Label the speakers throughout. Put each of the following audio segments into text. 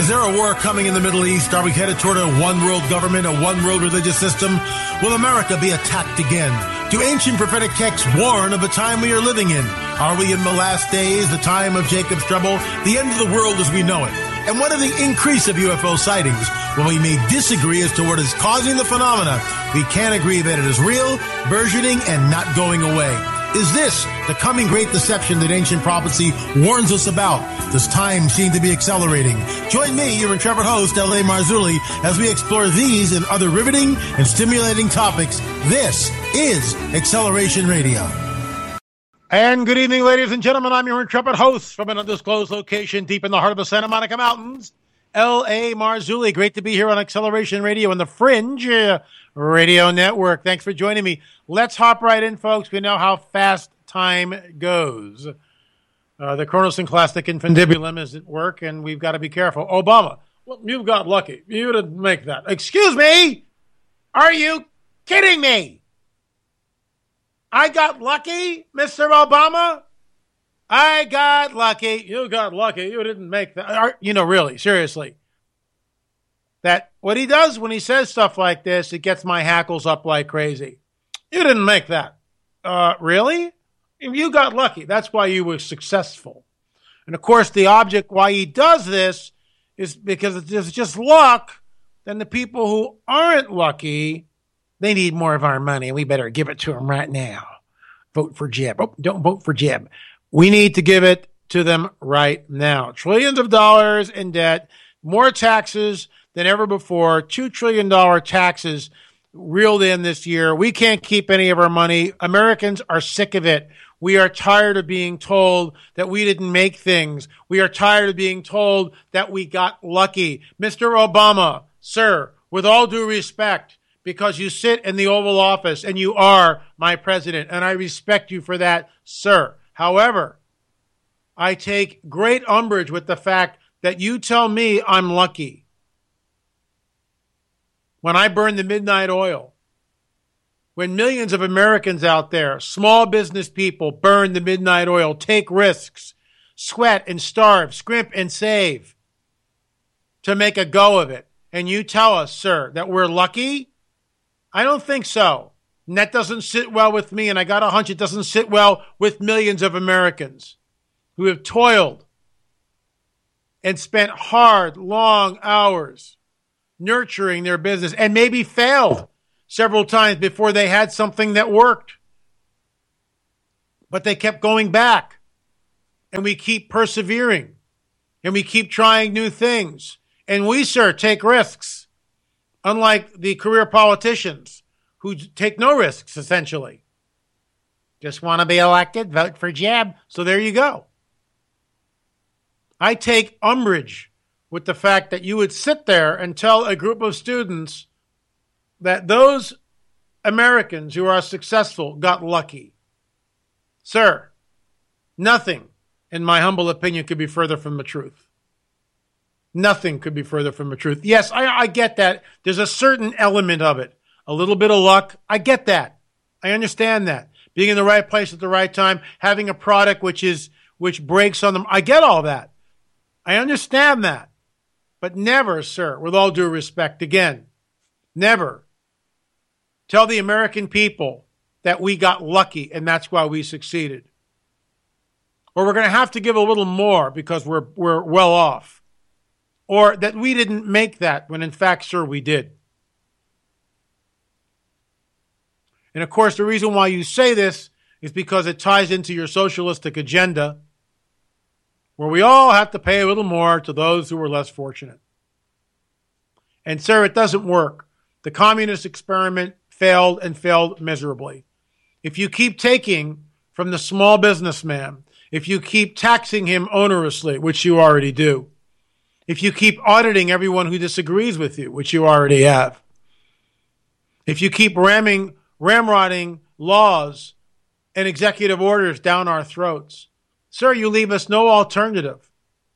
Speaker 1: Is there a war coming in the Middle East? Are we headed toward a one-world government, a one-world religious system? Will America be attacked again? Do ancient prophetic texts warn of the time we are living in? Are we in the last days, the time of Jacob's trouble, the end of the world as we know it? And what of the increase of UFO sightings? Well, we may disagree as to what is causing the phenomena. We can agree that it is real, burgeoning, and not going away. Is this the coming great deception that ancient prophecy warns us about? Does time seem to be accelerating? Join me, your intrepid host, L.A. Marzulli, as we explore these and other riveting and stimulating topics. This is Acceleration Radio. And good evening, ladies and gentlemen. I'm your intrepid host from an undisclosed location deep in the heart of the Santa Monica Mountains, L.A. Marzulli. Great to be here on Acceleration Radio and the Fringe Radio Network. Thanks for joining me. Let's hop right in, folks. We know how fast time goes. The chronosynclastic infundibulum is at work, and we've got to be careful. Obama, well, you got lucky. You didn't make that. Excuse me? Are you kidding me? I got lucky, Mr. Obama? I got lucky. You got lucky. You didn't make that. Really, seriously. That what he does when he says stuff like this, it gets my hackles up like crazy. You didn't make that. Really? You got lucky. That's why you were successful. And of course, the object why he does this is because it's just luck. Then the people who aren't lucky, they need more of our money. We better give it to them right now. Vote for Jeb. Oh, don't vote for Jeb. We need to give it to them right now. Trillions of dollars in debt, more taxes than ever before, $2 trillion taxes reeled in this year. We can't keep any of our money. Americans are sick of it. We are tired of being told that we didn't make things. We are tired of being told that we got lucky. Mr. Obama, sir, with all due respect, because you sit in the Oval Office and you are my president, and I respect you for that, sir. However, I take great umbrage with the fact that you tell me I'm lucky. When I burn the midnight oil, when millions of Americans out there, small business people, burn the midnight oil, take risks, sweat and starve, scrimp and save to make a go of it, and you tell us, sir, that we're lucky? I don't think so. And that doesn't sit well with me, and I got a hunch it doesn't sit well with millions of Americans who have toiled and spent hard, long hours nurturing their business and maybe failed several times before they had something that worked. But they kept going back, and we keep persevering, and we keep trying new things. And we, sir, take risks, unlike the career politicians who take no risks, essentially. Just want to be elected, vote for Jeb. So there you go. I take umbrage with the fact that you would sit there and tell a group of students that those Americans who are successful got lucky. Sir, nothing, in my humble opinion, could be further from the truth. Nothing could be further from the truth. Yes, I get that. There's a certain element of it. A little bit of luck. I get that. I understand that. Being in the right place at the right time, having a product which breaks on them. I get all that. I understand that. But never, sir, with all due respect, again, never tell the American people that we got lucky and that's why we succeeded. Or we're going to have to give a little more because we're well off. Or that we didn't make that when in fact, sir, we did. And of course, the reason why you say this is because it ties into your socialistic agenda, where we all have to pay a little more to those who are less fortunate. And, sir, it doesn't work. The communist experiment failed and failed miserably. If you keep taking from the small businessman, if you keep taxing him onerously, which you already do, if you keep auditing everyone who disagrees with you, which you already have, if you keep ramrodding laws and executive orders down our throats, sir, you leave us no alternative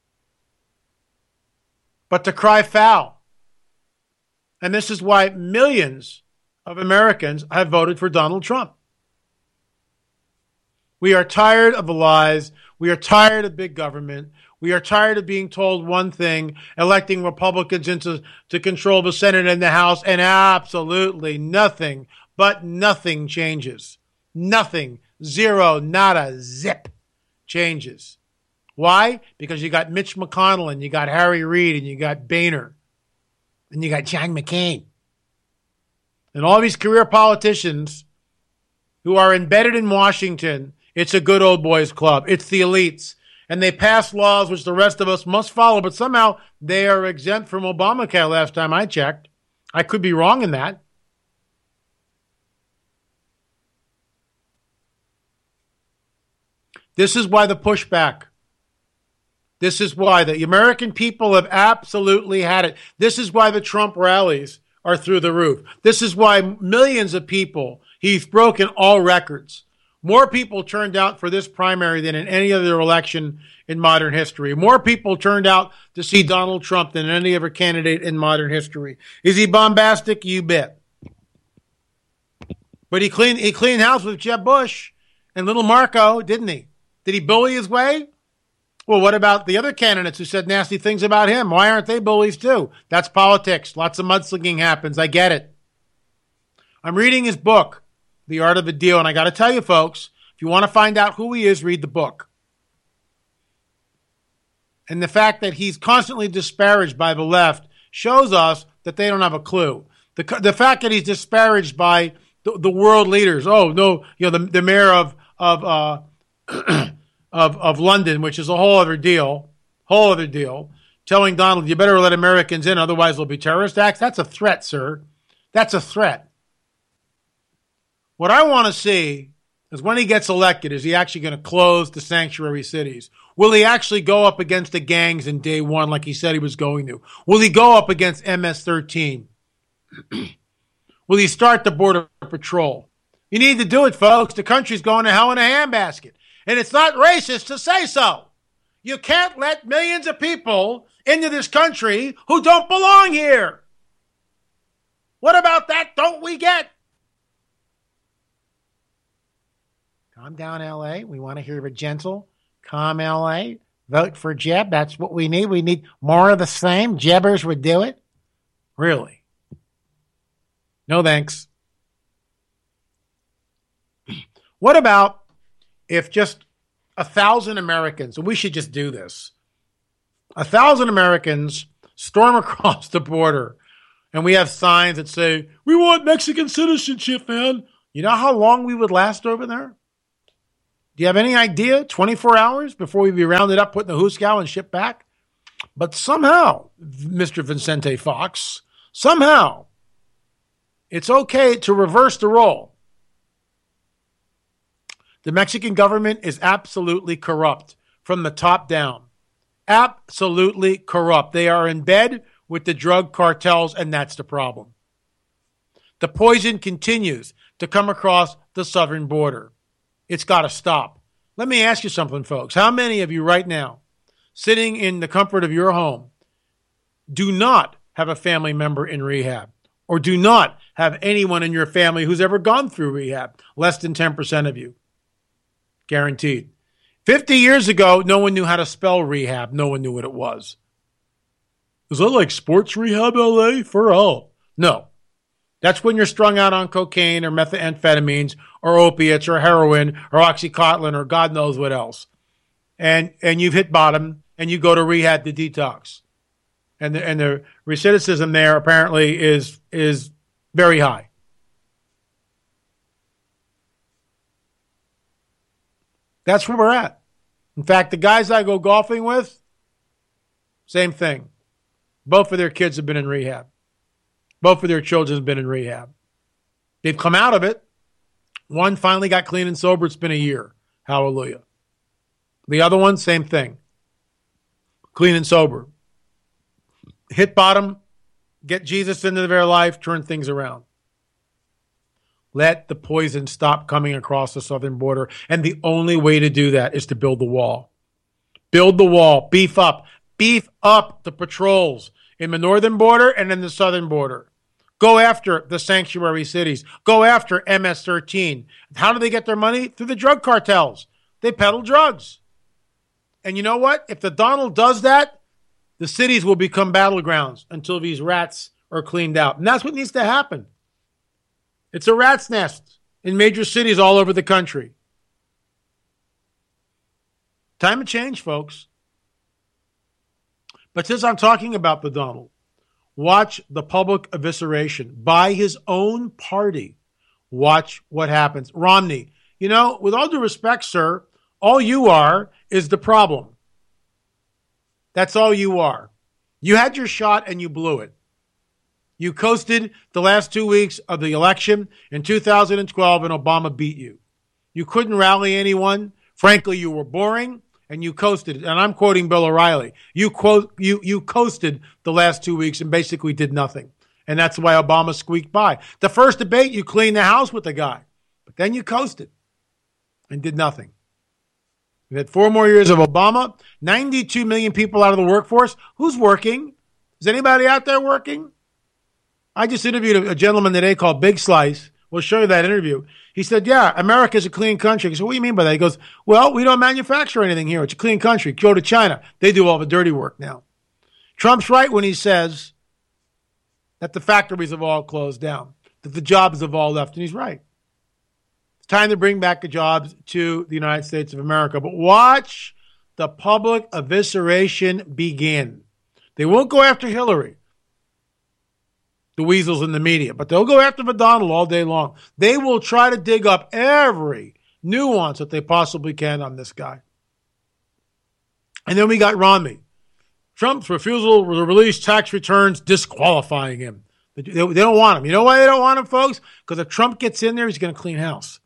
Speaker 1: but to cry foul. And this is why millions of Americans have voted for Donald Trump. We are tired of the lies. We are tired of big government. We are tired of being told one thing, electing Republicans to control the Senate and the House, and absolutely nothing, but nothing changes. Nothing, zero, nada, zip changes. Why? Because you got Mitch McConnell, and you got Harry Reid, and you got Boehner, and you got John McCain. And all these career politicians who are embedded in Washington. It's a good old boys club. It's the elites. And they pass laws which the rest of us must follow, but somehow they are exempt from Obamacare last time I checked. I could be wrong in that. This is why the pushback. This is why the American people have absolutely had it. This is why the Trump rallies are through the roof. This is why millions of people, he's broken all records. More people turned out for this primary than in any other election in modern history. More people turned out to see Donald Trump than any other candidate in modern history. Is he bombastic? You bet. But he cleaned house with Jeb Bush and little Marco, didn't he? Did he bully his way? Well, what about the other candidates who said nasty things about him? Why aren't they bullies too? That's politics. Lots of mudslinging happens. I get it. I'm reading his book, The Art of the Deal, and I got to tell you, folks, if you want to find out who he is, read the book. And the fact that he's constantly disparaged by the left shows us that they don't have a clue. The fact that he's disparaged by the world leaders. Oh no, the mayor of London, which is a whole other deal. Telling Donald, you better let Americans in, otherwise there'll be terrorist acts. That's a threat, sir. That's a threat. What I want to see is when he gets elected, is he actually going to close the sanctuary cities? Will he actually go up against the gangs in day one like he said he was going to? Will he go up against MS-13? Will he start the border patrol? You need to do it, folks. The country's going to hell in a handbasket. And it's not racist to say so. You can't let millions of people into this country who don't belong here. What about that don't we get? Calm down, L.A. We want to hear a gentle, calm L.A. Vote for Jeb. That's what we need. We need more of the same. Jebbers would do it. Really? No thanks. What about if just 1,000 Americans, and we should just do this, 1,000 Americans storm across the border and we have signs that say, we want Mexican citizenship, man. You know how long we would last over there? Do you have any idea? 24 hours before we'd be rounded up, put in the hoosegow and shipped back? But somehow, Mr. Vicente Fox, somehow, it's okay to reverse the role. The Mexican government is absolutely corrupt from the top down. Absolutely corrupt. They are in bed with the drug cartels, and that's the problem. The poison continues to come across the southern border. It's got to stop. Let me ask you something, folks. How many of you right now, sitting in the comfort of your home, do not have a family member in rehab or do not have anyone in your family who's ever gone through rehab? Less than 10% of you. Guaranteed. 50 years ago, no one knew how to spell rehab. No one knew what it was. Is that like sports rehab, LA? For all? No. That's when you're strung out on cocaine or methamphetamines or opiates or heroin or Oxycontin or God knows what else. And you've hit bottom and you go to rehab to detox. And the recidivism there apparently is very high. That's where we're at. In fact, the guys I go golfing with, same thing. Both of their kids have been in rehab. Both of their children have been in rehab. They've come out of it. One finally got clean and sober. It's been a year. Hallelujah. The other one, same thing. Clean and sober. Hit bottom, get Jesus into their life, turn things around. Let the poison stop coming across the southern border. And the only way to do that is to build the wall. Build the wall. Beef up. Beef up the patrols in the northern border and in the southern border. Go after the sanctuary cities. Go after MS-13. How do they get their money? Through the drug cartels. They peddle drugs. And you know what? If the Donald does that, the cities will become battlegrounds until these rats are cleaned out. And that's what needs to happen. It's a rat's nest in major cities all over the country. Time to change, folks. But since I'm talking about the Donald, watch the public evisceration by his own party. Watch what happens. Romney, you know, with all due respect, sir, all you are is the problem. That's all you are. You had your shot and you blew it. You coasted the last 2 weeks of the election in 2012 and Obama beat you. You couldn't rally anyone. Frankly, you were boring and you coasted. And I'm quoting Bill O'Reilly. You coasted the last 2 weeks and basically did nothing. And that's why Obama squeaked by. The first debate, you cleaned the house with the guy. But then you coasted and did nothing. We had 4 more years of Obama, 92 million people out of the workforce. Who's working? Is anybody out there working? I just interviewed a gentleman today called Big Slice. We'll show you that interview. He said, yeah, America's a clean country. I said, what do you mean by that? He goes, well, we don't manufacture anything here. It's a clean country. Go to China. They do all the dirty work now. Trump's right when he says that the factories have all closed down, that the jobs have all left, and he's right. It's time to bring back the jobs to the United States of America. But watch the public evisceration begin. They won't go after Hillary, the weasels in the media, but they'll go after McDonald all day long. They will try to dig up every nuance that they possibly can on this guy. And then we got Romney. Trump's refusal to release tax returns disqualifying him. They don't want him. You know why they don't want him, folks? Because if Trump gets in there, he's going to clean house.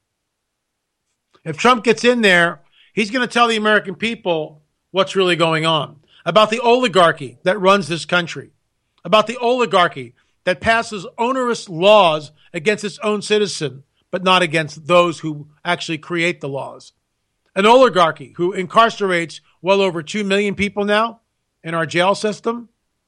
Speaker 1: If Trump gets in there, he's going to tell the American people what's really going on, about the oligarchy that runs this country, about the oligarchy that passes onerous laws against its own citizen, but not against those who actually create the laws. An oligarchy who incarcerates well over 2 million people now in our jail system.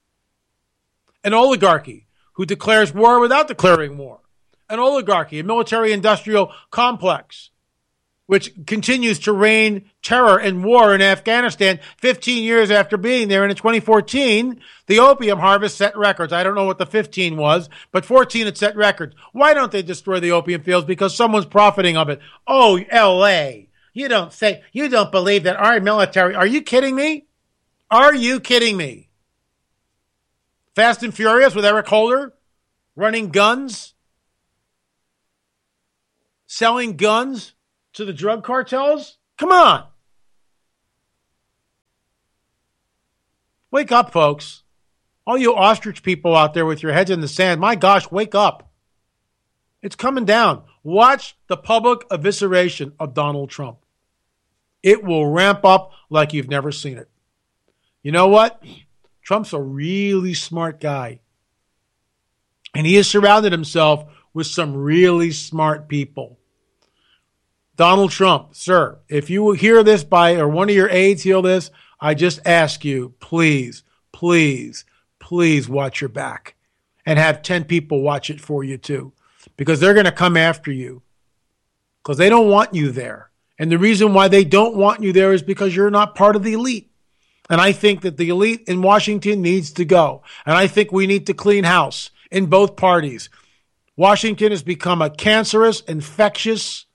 Speaker 1: An oligarchy who declares war without declaring war. An oligarchy, a military-industrial complex, which continues to rain terror and war in Afghanistan 15 years after being there. And in 2014, the opium harvest set records. I don't know what the 15 was, but 14 it set records. Why don't they destroy the opium fields? Because someone's profiting of it. Oh, L.A., you don't believe that our military, are you kidding me? Are you kidding me? Fast and Furious with Eric Holder running guns, selling guns to the drug cartels? Come on. Wake up, folks. All you ostrich people out there with your heads in the sand, my gosh, wake up. It's coming down. Watch the public evisceration of Donald Trump. It will ramp up like you've never seen it. You know what? Trump's a really smart guy. And he has surrounded himself with some really smart people. Donald Trump, sir, if you will hear this or one of your aides hear this, I just ask you, please, please, please watch your back and have 10 people watch it for you too, because they're going to come after you because they don't want you there. And the reason why they don't want you there is because you're not part of the elite. And I think that the elite in Washington needs to go. And I think we need to clean house in both parties. Washington has become a cancerous, infectious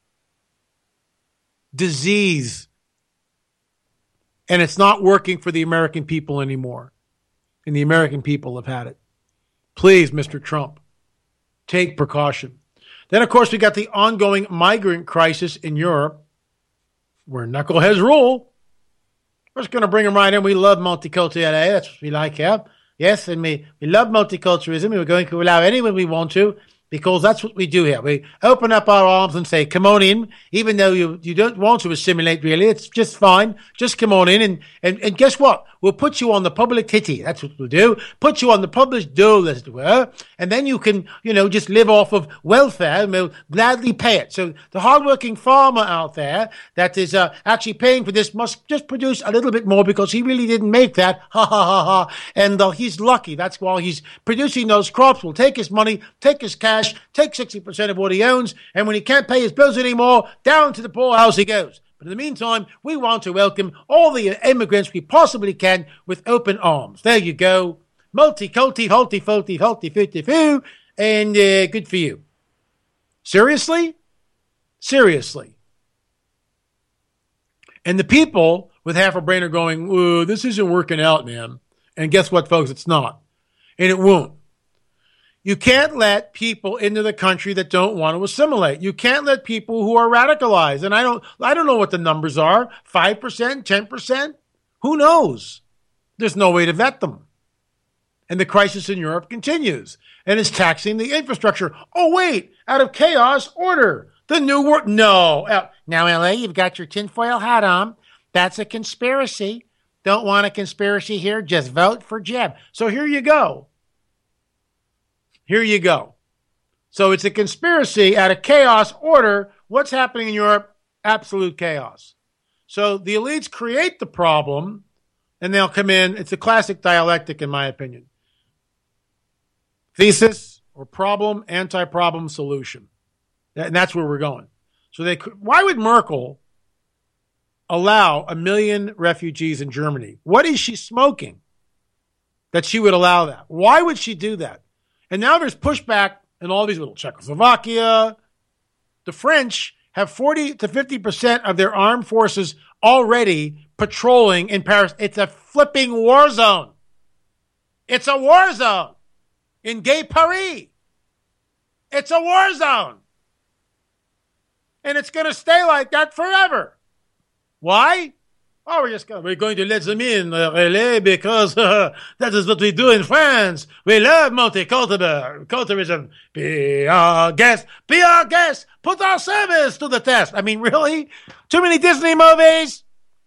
Speaker 1: disease. And it's not working for the American people anymore. And the American people have had it. Please, Mr. Trump, take precaution. Then, of course, we got the ongoing migrant crisis in Europe, where knuckleheads rule. We're just going to bring them right in. We love multiculturality. That's what we like here. Yes, and we love multiculturalism. And we're going to allow anyone we want to, because that's what we do here. We open up our arms and say, come on in, even though you don't want to assimilate, really. It's just fine. Just come on in. And guess what? We'll put you on the public titty. That's what we'll do. Put you on the published dole, as it were. And then you can, just live off of welfare, and we'll gladly pay it. So the hardworking farmer out there that is actually paying for this must just produce a little bit more, because he really didn't make that. Ha, ha, ha, ha. And he's lucky. That's why he's producing those crops. We'll take his money, take his cash, take 60% of what he owns. And when he can't pay his bills anymore, down to the poorhouse he goes. But in the meantime, we want to welcome all the immigrants we possibly can with open arms. There you go. Multi-culti, holti-folti, holti-footy-foo, and good for you. Seriously? Seriously. And the people with half a brain are going, "Ooh, this isn't working out, man." And guess what, folks? It's not. And it won't. You can't let people into the country that don't want to assimilate. You can't let people who are radicalized. And I don't know what the numbers are. 5%, 10%? Who knows? There's no way to vet them. And the crisis in Europe continues. And it's taxing the infrastructure. Oh, wait, out of chaos, order. The new world. No. Now, LA, you've got your tinfoil hat on. That's a conspiracy. Don't want a conspiracy here? Just vote for Jeb. So here you go. Here you go. So it's a conspiracy out of chaos, order. What's happening in Europe? Absolute chaos. So the elites create the problem, and they'll come in. It's a classic dialectic, in my opinion. Thesis or problem, anti-problem, solution. And that's where we're going. So why would Merkel allow 1 million refugees in Germany? What is she smoking that she would allow that? Why would she do that? And now there's pushback in all these little Czechoslovakia. The French have 40 to 50% of their armed forces already patrolling in Paris. It's a flipping war zone. It's a war zone in Gay Paris. It's a war zone. And it's going to stay like that forever. Why? Oh, we're going to let them in, really, because that is what we do in France. We love multiculturalism. Be our guest. Be our guest. Put our service to the test. I mean, really? Too many Disney movies?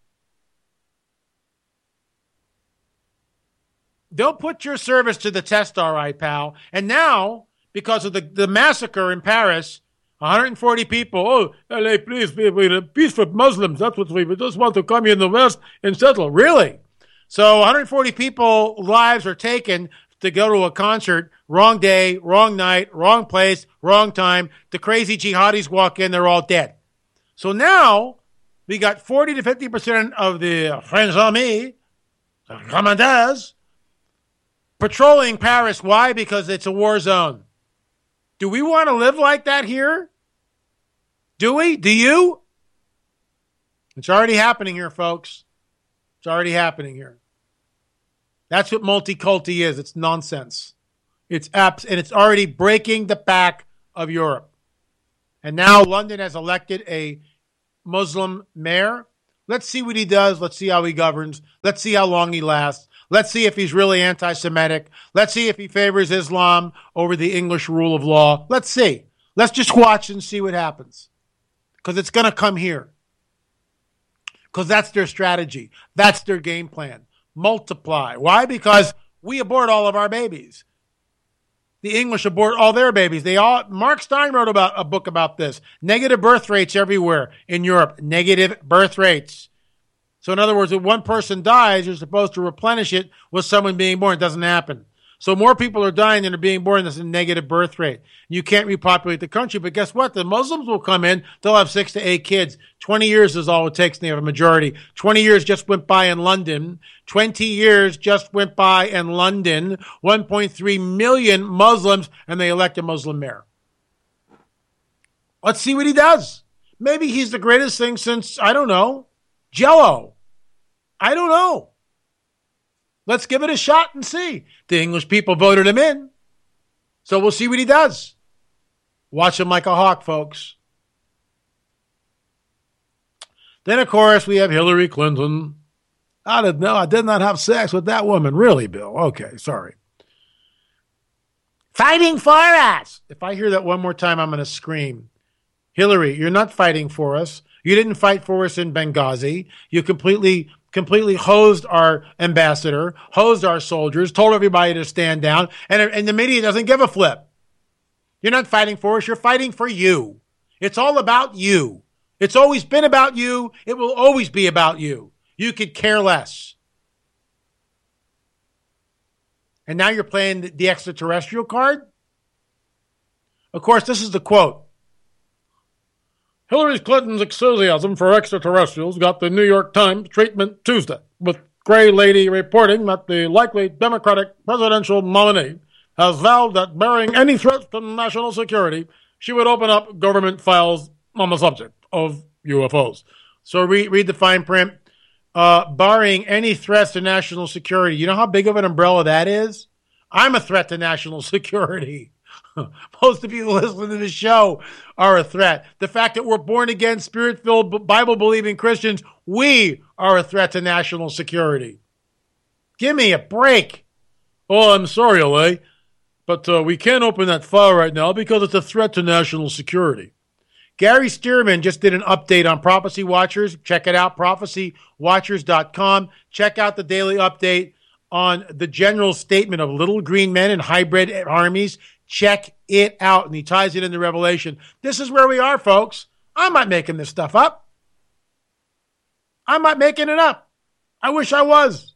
Speaker 1: They'll put your service to the test, all right, pal. And now, because of the massacre in Paris, 140 people. Oh, LA, please, we're peace for Muslims. That's what we just want to come here in the West and settle. Really? So 140 people lives are taken to go to a concert. Wrong day, wrong night, wrong place, wrong time. The crazy jihadis walk in. They're all dead. So now we got 40 to 50% of the French army, the commanders, patrolling Paris. Why? Because it's a war zone. Do we want to live like that here? Do we? Do you? It's already happening here, folks. It's already happening here. That's what multiculti is. It's nonsense. It's apps, and it's already breaking the back of Europe. And now London has elected a Muslim mayor. Let's see what he does. Let's see how he governs. Let's see how long he lasts. Let's see if he's really anti-Semitic. Let's see if he favors Islam over the English rule of law. Let's see. Let's just watch and see what happens. Because it's going to come here. Because that's their strategy. That's their game plan. Multiply. Why? Because we abort all of our babies. The English abort all their babies. Mark Stein wrote about a book about this. Negative birth rates everywhere in Europe. Negative birth rates. So in other words, if one person dies, you're supposed to replenish it with someone being born. It doesn't happen. So more people are dying than are being born. That's a negative birth rate. You can't repopulate the country. But guess what? The Muslims will come in. They'll have 6 to 8 kids. 20 years is all it takes, and they have a majority. 20 years just went by in London. 20 years just went by in London. 1.3 million Muslims, and they elect a Muslim mayor. Let's see what he does. Maybe he's the greatest thing since, I don't know, Jell-O. I don't know. Let's give it a shot and see. The English people voted him in. So we'll see what he does. Watch him like a hawk, folks. Then, of course, we have Hillary Clinton. I didn't know. I did not have sex with that woman. Really, Bill? Okay, sorry. Fighting for us. If I hear that one more time, I'm going to scream. Hillary, you're not fighting for us. You didn't fight for us in Benghazi. You completely hosed our ambassador, hosed our soldiers, told everybody to stand down, and the media doesn't give a flip. You're not fighting for us. You're fighting for you. It's all about you. It's always been about you. It will always be about you. You could care less. And now you're playing the extraterrestrial card? Of course, this is the quote. Hillary Clinton's enthusiasm for extraterrestrials got the New York Times treatment Tuesday, with Gray Lady reporting that the likely Democratic presidential nominee has vowed that barring any threats to national security, she would open up government files on the subject of UFOs. So read the fine print. Barring any threats to national security. You know how big of an umbrella that is? I'm a threat to national security. Most of you who listen to this show are a threat. The fact that we're born again, spirit-filled, Bible-believing Christians, we are a threat to national security. Give me a break. Oh, I'm sorry, LA, but we can't open that file right now because it's a threat to national security. Gary Stearman just did an update on Prophecy Watchers. Check it out, prophecywatchers.com. Check out the daily update on the general statement of little green men and hybrid armies. Check it out, and he ties it into Revelation. This is where we are, folks. I'm not making this stuff up. I'm not making it up. I wish I was.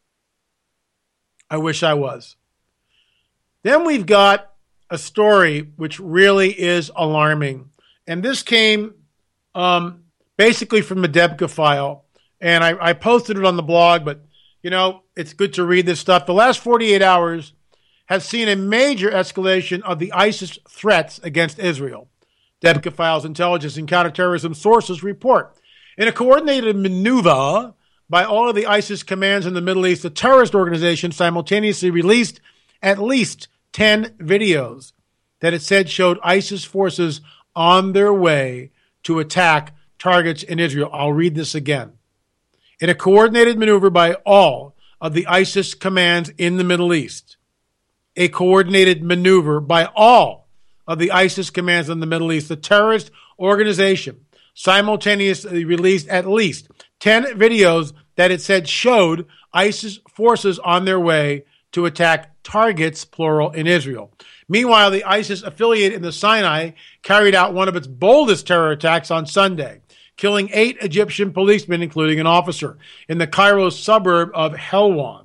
Speaker 1: I wish I was. Then we've got a story which really is alarming. And this came basically from the Debka file. And I posted it on the blog, but, you know, it's good to read this stuff. The last 48 hours have seen a major escalation of the ISIS threats against Israel. Debka Files intelligence and counterterrorism sources report. In a coordinated maneuver by all of the ISIS commands in the Middle East, the terrorist organization simultaneously released at least 10 videos that it said showed ISIS forces on their way to attack targets in Israel. I'll read this again. In a coordinated maneuver by all of the ISIS commands in the Middle East, a coordinated maneuver by all of the ISIS commands in the Middle East, the terrorist organization simultaneously released at least 10 videos that it said showed ISIS forces on their way to attack targets, plural, in Israel. Meanwhile, the ISIS affiliate in the Sinai carried out one of its boldest terror attacks on Sunday, killing 8 Egyptian policemen, including an officer, in the Cairo suburb of Helwan.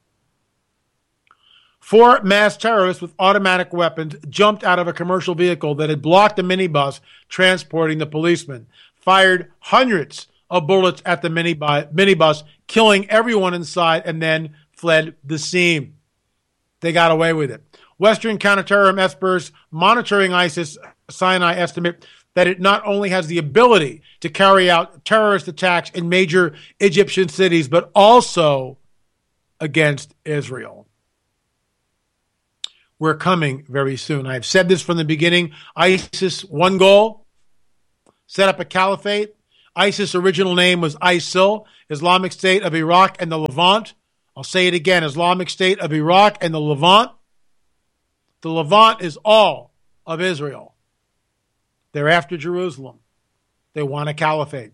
Speaker 1: 4 masked terrorists with automatic weapons jumped out of a commercial vehicle that had blocked a minibus transporting the policemen, fired hundreds of bullets at the minibus, killing everyone inside, and then fled the scene. They got away with it. Western counterterrorism experts monitoring ISIS Sinai estimate that it not only has the ability to carry out terrorist attacks in major Egyptian cities, but also against Israel. We're coming very soon. I've said this from the beginning. ISIS, one goal, set up a caliphate. ISIS' original name was ISIL, Islamic State of Iraq and the Levant. I'll say it again, Islamic State of Iraq and the Levant. The Levant is all of Israel. They're after Jerusalem. They want a caliphate.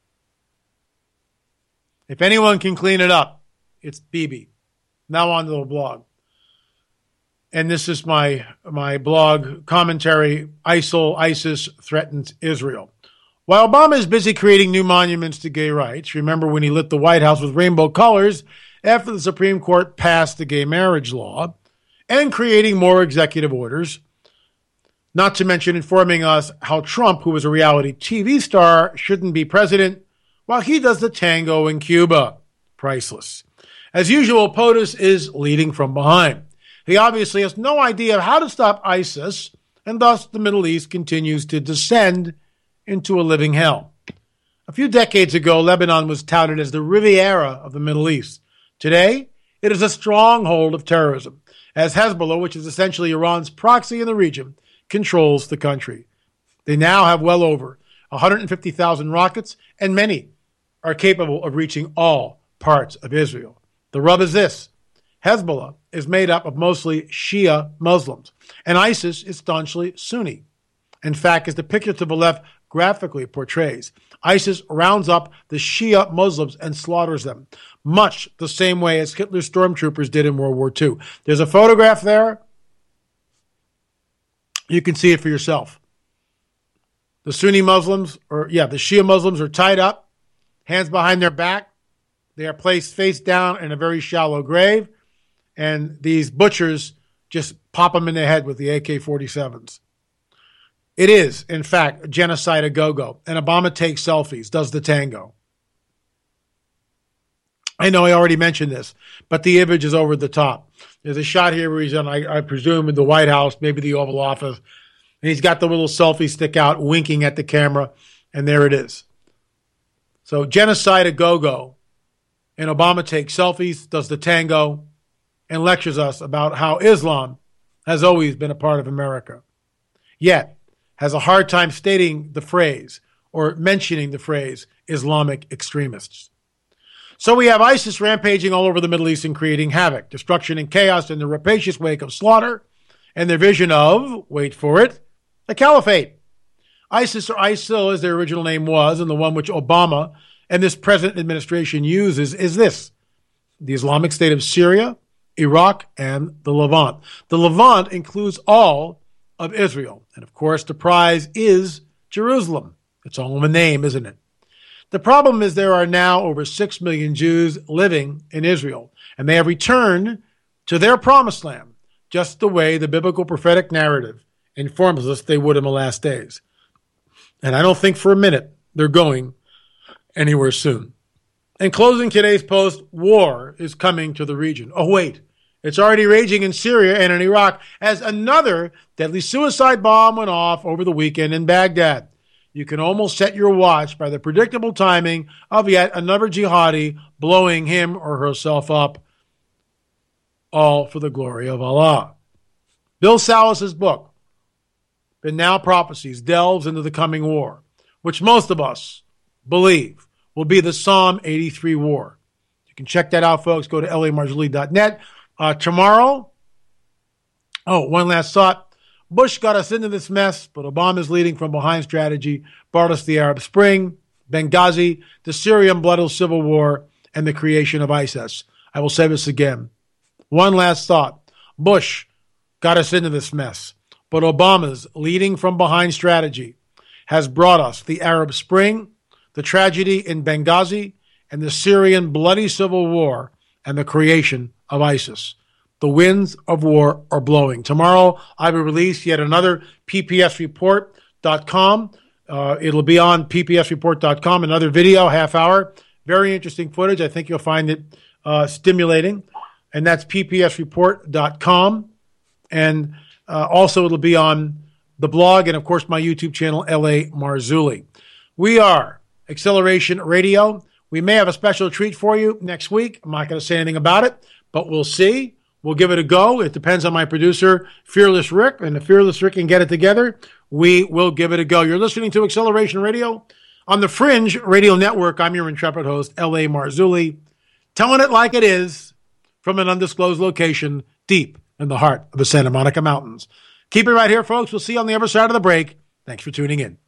Speaker 1: If anyone can clean it up, it's Bibi. Now on to the blog. And this is my blog commentary, ISIS threatens Israel. While Obama is busy creating new monuments to gay rights, remember when he lit the White House with rainbow colors after the Supreme Court passed the gay marriage law, and creating more executive orders, not to mention informing us how Trump, who is a reality TV star, shouldn't be president, while he does the tango in Cuba. Priceless. As usual, POTUS is leading from behind. He obviously has no idea of how to stop ISIS, and thus the Middle East continues to descend into a living hell. A few decades ago, Lebanon was touted as the Riviera of the Middle East. Today, it is a stronghold of terrorism, as Hezbollah, which is essentially Iran's proxy in the region, controls the country. They now have well over 150,000 rockets, and many are capable of reaching all parts of Israel. The rub is this. Hezbollah is made up of mostly Shia Muslims, and ISIS is staunchly Sunni. In fact, as the picture to the left graphically portrays, ISIS rounds up the Shia Muslims and slaughters them, much the same way as Hitler's stormtroopers did in World War II. There's a photograph there. You can see it for yourself. The Shia Muslims are tied up, hands behind their back. They are placed face down in a very shallow grave, and these butchers just pop them in the head with the AK-47s. It is, in fact, genocide a go-go. And Obama takes selfies, does the tango. I know I already mentioned this, but the image is over the top. There's a shot here where he's on, I presume, in the White House, maybe the Oval Office, and he's got the little selfie stick out, winking at the camera, and there it is. So genocide a go-go, and Obama takes selfies, does the tango, and lectures us about how Islam has always been a part of America, yet has a hard time stating the phrase or mentioning the phrase Islamic extremists. So we have ISIS rampaging all over the Middle East and creating havoc, destruction, and chaos in the rapacious wake of slaughter and their vision of, wait for it, a caliphate. ISIS, or ISIL as their original name was, and the one which Obama and this present administration uses, is this: the Islamic State of Syria, Iraq, and the Levant. The Levant includes all of Israel. And of course, the prize is Jerusalem. It's all in a name, isn't it? The problem is there are now over 6 million Jews living in Israel, and they have returned to their promised land, just the way the biblical prophetic narrative informs us they would in the last days. And I don't think for a minute they're going anywhere soon. In closing today's post, war is coming to the region. Oh, wait, it's already raging in Syria and in Iraq as another deadly suicide bomb went off over the weekend in Baghdad. You can almost set your watch by the predictable timing of yet another jihadi blowing him or herself up, all for the glory of Allah. Bill Salas's book, But Now Prophecies, delves into the coming war, which most of us believe will be the Psalm 83 war. You can check that out, folks. Go to lamarzulli.net. Tomorrow, one last thought. Bush got us into this mess, but Obama's leading from behind strategy brought us the Arab Spring, Benghazi, the Syrian bloody civil war, and the creation of ISIS. I will say this again. One last thought. Bush got us into this mess, but Obama's leading from behind strategy has brought us the Arab Spring, the tragedy in Benghazi, and the Syrian bloody civil war, and the creation of ISIS. The winds of war are blowing. Tomorrow, I will release yet another ppsreport.com. It'll be on ppsreport.com, another video, half hour. Very interesting footage. I think you'll find it stimulating. And that's ppsreport.com. And also, it'll be on the blog and, of course, my YouTube channel, L.A. Marzulli. We are Acceleration Radio. We may have a special treat for you next week. I'm not going to say anything about it, but we'll see. We'll give it a go. It depends on my producer, Fearless Rick, and if Fearless Rick can get it together, we will give it a go. You're listening to Acceleration Radio on the Fringe Radio Network. I'm your intrepid host, L.A. Marzulli, telling it like it is from an undisclosed location deep in the heart of the Santa Monica Mountains. Keep it right here, folks. We'll see you on the other side of the break. Thanks for tuning in.